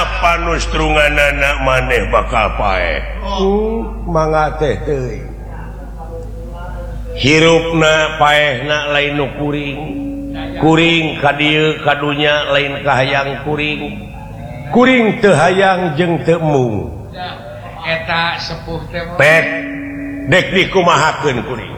panustrungan anak maneh bakal pae mangga teh teuing hirupna paehna lain nu kuring ka dieu kadunya lain kahayang kuring teu hayang jeung teu mung eta sepuh teh pet dek dikumahakeun kuring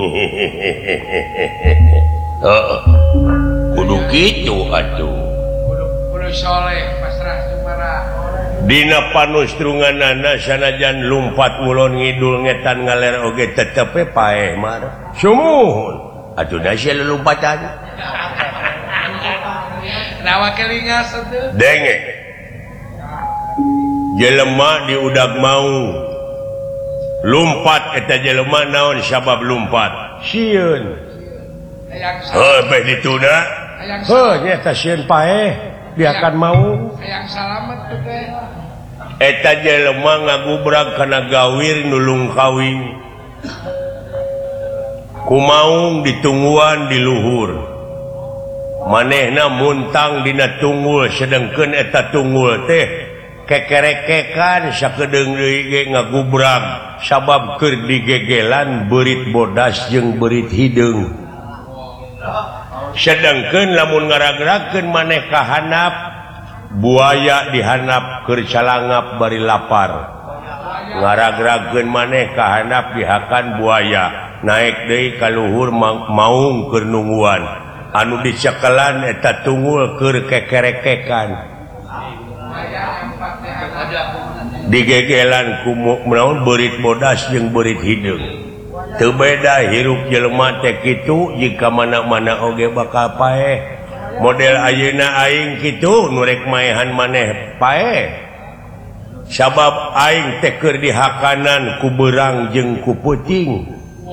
heeh kudu kitu atuh kudu soleh pasrah sumara dina panustrunganana sanajan lumpat ngulon ngidul ngetan ngaler oge tetep paeh mah sumuhun atuh da sia lelumpatan nawa kelingas teh denge jelema di udag mau lumpat eta jelema naon sabab lumpat sieun bae dituna nyata sieun paeh biakan mau hayang salamet tuh teh eta jelema ngagubrag kana gawir nulung kawin kumaung ditungguan di luhur manehna muntang dina tunggul sedengkeun eta tunggul teh kekerekekan sakedeung deui ge ngagubrag sabab keur digegelan beurit bodas jeung beurit hideung sedengkeun lamun ngarag-ragkeun maneh ka handap buaya dihandap keur calangap bari lapar ngarag-ragkeun maneh ka handap dihakan buaya naik deui ka luhur maung keur nungguan anu dicekelan eta tunggul keur kekerekekan digegelan kumaha beurit bodas jeung beurit hideung teu beda hirup jelema teh kitu jika mana-mana oge bakal paeh model ayeuna aing kitu nu rek maehan maneh paeh sabab aing teh keur dihakanan ku beurang jeung ku peuting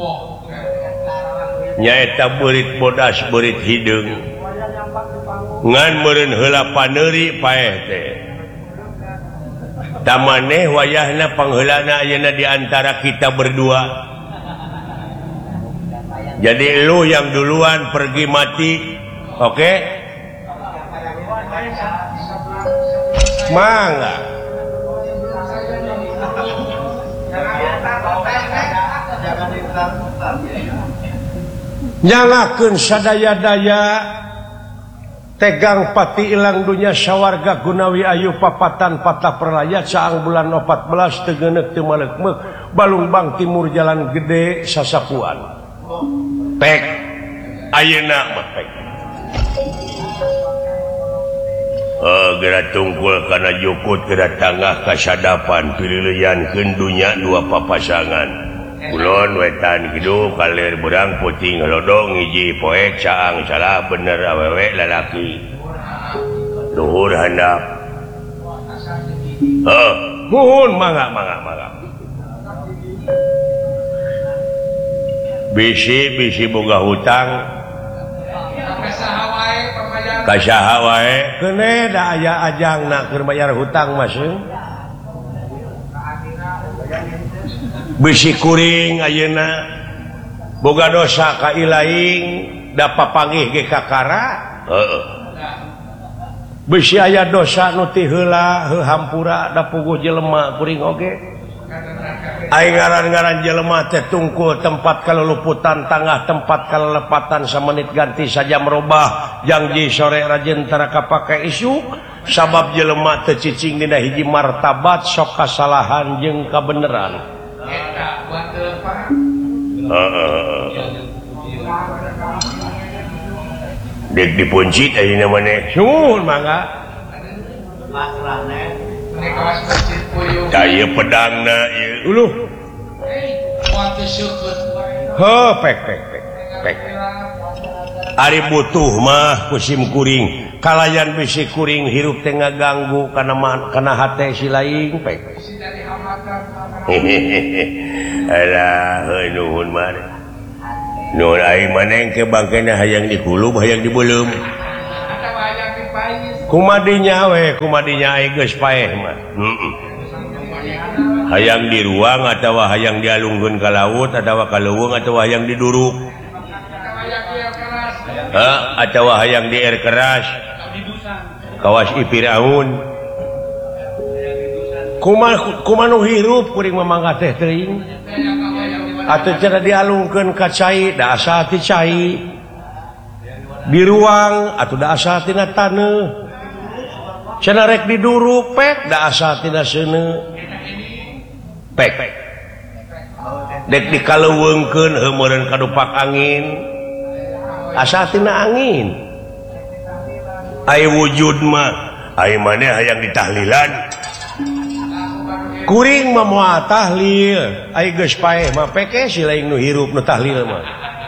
nyaeta beurit bodas beurit hideung ngan meureun heula paneuri paeh teh tamaneh wayahna pangheulana ayeuna di antara kita berdua jadi lu yang duluan pergi mati oke mangga nyalakeun sadaya-daya tegang pati ilang dunya sawarga gunawi ayu papatan patah perlayat saang bulan 14 teu geuneuk teu malekmeuk Balungbang Timur Jalan Gede Sasapuan pek ayeuna mah pek geura tungkul kana jukut geura tangah kasadapan pililiankeun dunya dua papasangan kulon wetan kidu kalir berang puting lodong hiji poek caang salah bener awewe lalaki luhur handap muhun mangga bisi boga hutang ka saha wae keuneh da aya ajangna keur bayar hutang mah bisi kuring ayeuna boga dosa ka ilaing da papanggih ge kakara bisi aya dosa nu ti heula hampura da puguh jelema kuring oge aing ngaran-ngaran jelema teh tungkul tempat kaluluputan tangah tempat kalelepatan samenit ganti saja merubah janji sore rajin tara kapake isu sabab jelema teu cicing dina hiji martabat sok kasalahan jeung kabeneran eta buat dek dipuncit ayeuna maneh suhun mangga daya pedangna ieu uluh pek ari butuh mah kusim kuring kalayan bisi kuring hirup teh ngaganggu kana hate si laing pek alah nuhun mah nuhun aing maneh ke bangkena hayang dikulub hayang dibeulem kumadinya aing geus paeh mah hayang di ruang atawa hayang dialungkeun ka laut atawa ka leuweung atawa hayang diduruk atawa hayang di air keras kawas Ipiraun kumaha hirup kuring mamangga teh teuing atuh cenah dialungkeun ka cai da asa ti cai di ruang atuh da asa tina taneuh cenah rek diduru pek da asa tina seuneu pek dek dikaleuweungkeun heumeureuan kadupak angin asa tina angin ai wujud mah ai maneh hayang ditahlilan kuring mah moal tahlil ai geus paeh mah peke si lain nu hirup nu tahlil mah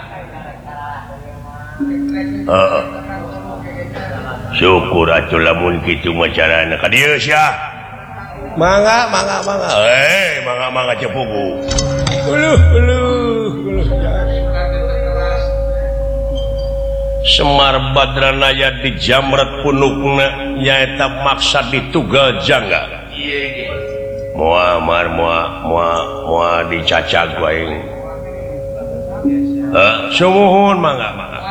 syukur atuh lamun kitu mah carana ka dieu sia mangga mangga cepugu Semar Badranaya di Jamrat punukna nyaeta maksa ditugal jangga moa dicacag wae sumuhun mangga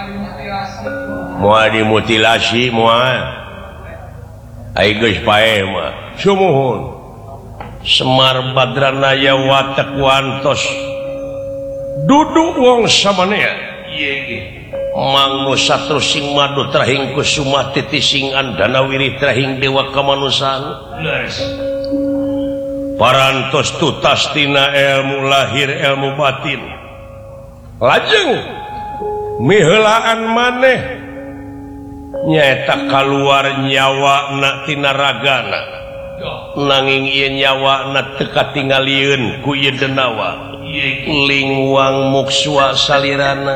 moa dimutilasi moa ai geus paeh mah sumuhun Semar Badranaya watek wantos duduk wong samanea Mangno satru sing madu trahing kusuma titi sing andana wiri trahing dewa kamanusan parantos tutas tina ilmu lahir ilmu batin lajeng miheulaan maneh nyaeta kaluar nyawana tina ragana nanging ieu nyawana teu katingalieun ku ieu denawa lingwang muksua salirana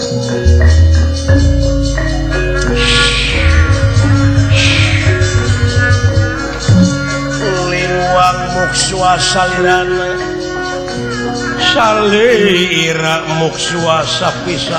lingwang muksua salirana salira muksua sapisa